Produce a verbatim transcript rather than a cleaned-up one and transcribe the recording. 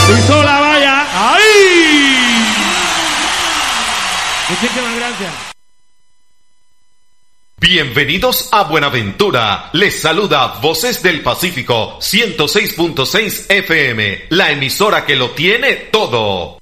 Pisó la valla. ¡Ay! Muchísimas gracias. Bienvenidos a Buenaventura. Les saluda Voces del Pacífico ciento seis punto seis F M, la emisora que lo tiene todo.